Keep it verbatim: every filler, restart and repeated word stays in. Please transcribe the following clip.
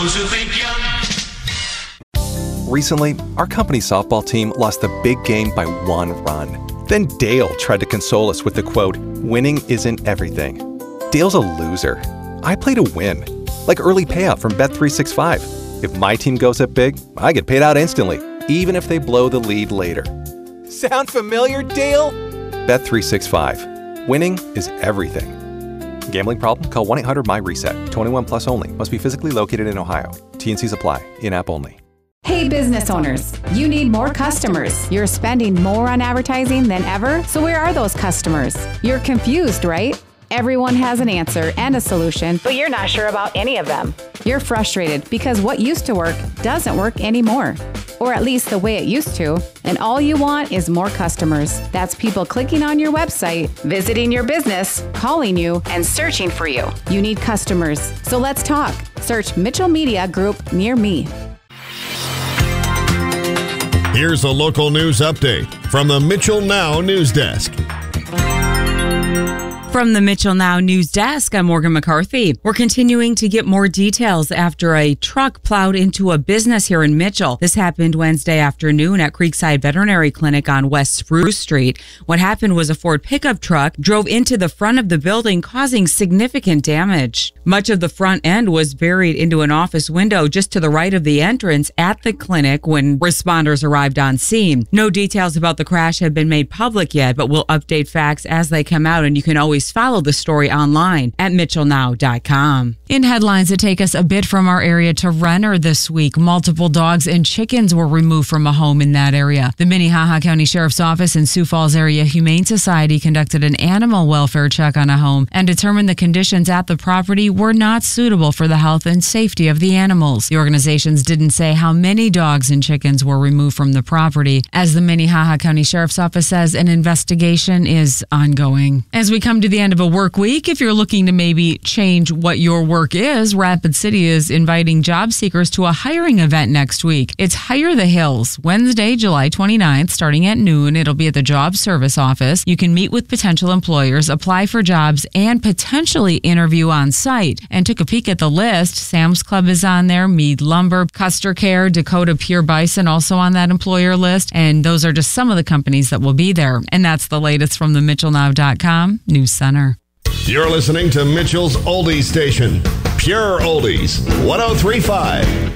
those who think young. Recently, our company's softball team lost the big game by one run. Then Dale tried to console us with the quote, "Winning isn't everything." Dale's a loser. I play to win. Like early payout from Bet three sixty-five. If my team goes up big, I get paid out instantly, even if they blow the lead later. Sound familiar, Dale? Bet three sixty-five. Winning is everything. Gambling problem? Call one eight hundred M Y reset. twenty-one plus only. Must be physically located in Ohio. T and Cs apply. In-app only. Hey business owners, you need more customers. You're spending more on advertising than ever, so where are those customers? You're confused, right? Everyone has an answer and a solution, but you're not sure about any of them. You're frustrated because what used to work doesn't work anymore, or at least the way it used to, and all you want is more customers. That's people clicking on your website, visiting your business, calling you, and searching for you. You need customers, so let's talk. Search Mitchell Media Group near me. Here's a local news update from the Mitchell Now News Desk. From the Mitchell Now News Desk, I'm Morgan McCarthy. We're continuing to get more details after a truck plowed into a business here in Mitchell. This happened Wednesday afternoon at Creekside Veterinary Clinic on West Spruce Street. What happened was a Ford pickup truck drove into the front of the building, causing significant damage. Much of the front end was buried into an office window just to the right of the entrance at the clinic when responders arrived on scene. No details about the crash have been made public yet, but we'll update facts as they come out, and you can always follow the story online at mitchell now dot com. In headlines that take us a bit from our area to Renner this week, multiple dogs and chickens were removed from a home in that area. The Minnehaha County Sheriff's Office and Sioux Falls Area Humane Society conducted an animal welfare check on a home and determined the conditions at the property were not suitable for the health and safety of the animals. The organizations didn't say how many dogs and chickens were removed from the property. As the Minnehaha County Sheriff's Office says, an investigation is ongoing. As we come to the end of a work week, if you're looking to maybe change what your work is, Rapid City is inviting job seekers to a hiring event next week. It's Hire the Hills, Wednesday, July twenty-ninth, starting at noon. It'll be at the Job Service Office. You can meet with potential employers, apply for jobs, and potentially interview on site. And took a peek at the list. Sam's Club is on there, Mead Lumber, Custer Care, Dakota Pure Bison also on that employer list. And those are just some of the companies that will be there. And that's the latest from the mitchell now dot com News Center. You're listening to Mitchell's Oldies Station, Pure Oldies, one oh three point five.